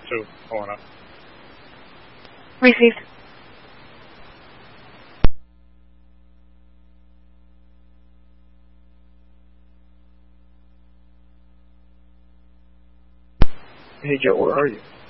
2. Hold on. Received. Hey Joe, where are you?